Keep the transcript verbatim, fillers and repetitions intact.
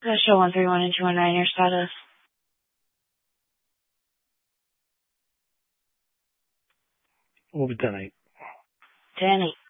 Uh, show one three one and two one nine, your status. What was ten eight? ten eight.